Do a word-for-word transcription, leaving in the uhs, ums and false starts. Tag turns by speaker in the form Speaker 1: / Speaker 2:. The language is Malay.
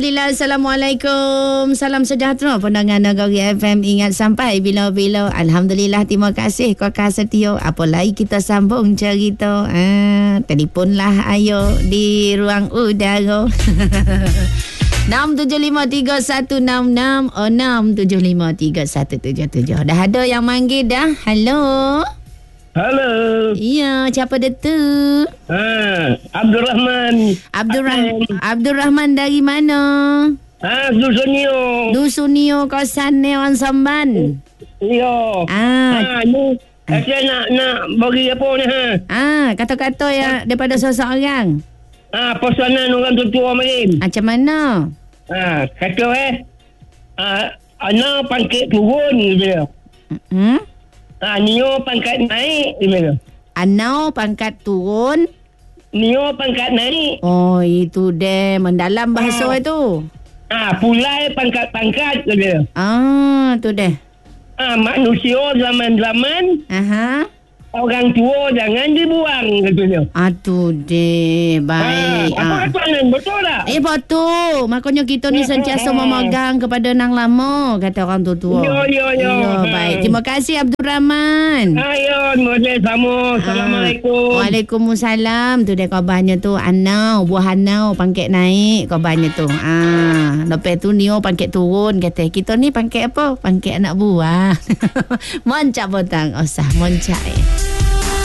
Speaker 1: Alhamdulillah, Assalamualaikum. Salam sejahtera pendengar Negeri F M. Ingat sampai bila-bila. Alhamdulillah, terima kasih kakak setia. Apa lagi kita sambung cerita. Ah, telefonlah ayo di ruang udara. enam tujuh lima tiga satu enam enam enam tujuh lima tiga satu tujuh tujuh. Dah ada yang manggil dah. Halo.
Speaker 2: Halo.
Speaker 1: Iya, siapa dia tu?
Speaker 2: Ha, Abdul Rahman.
Speaker 1: Abdul Rahman. Abdul Rahman dari mana?
Speaker 2: Ha, Dusunio.
Speaker 1: Dusunio kawasan Neon Samban.
Speaker 2: Iya.
Speaker 1: Ah.
Speaker 2: Ha, ni saya nak nak bagi apa ni ha?
Speaker 1: Ah, kata-kata yang daripada seseorang.
Speaker 2: Ha, pesanan orang tua main.
Speaker 1: Macam mana?
Speaker 2: Ha, kata eh. Ha, anak pangkat turun dia.
Speaker 1: Hmm?
Speaker 2: Ha, Nio pangkat naik dia.
Speaker 1: Anau pangkat turun.
Speaker 2: Nio pangkat naik.
Speaker 1: Oh, itu deh mendalam bahasa
Speaker 2: Ah.
Speaker 1: itu.
Speaker 2: Ha, pulai pangkat-pangkat dia.
Speaker 1: Ah, tu deh.
Speaker 2: Ha, manusia zaman-zaman
Speaker 1: Aha.
Speaker 2: orang tua jangan dibuang katanya.
Speaker 1: Ah, tu deh. Baik.
Speaker 2: Ha, apa
Speaker 1: Ah.
Speaker 2: kata ni? Betul tak?
Speaker 1: Eh, betul. Makanya kita ni sentiasa memegang kepada nang lama, kata orang tua-tua.
Speaker 2: Ya, ya, ya.
Speaker 1: Ya, baik. Terima kasih Abdul Rahman.
Speaker 2: Ayo, boleh sama. Assalamualaikum.
Speaker 1: Ah. Waalaikumsalam. Tu dia khabarnya tu. Anau, buah anau pangkat naik khabarnya tu. Ah, lepas tu Nio pangkat turun kata. Kita ni pangkat apa? Pangkat anak buah. Moncak botang. Osah, moncak eh.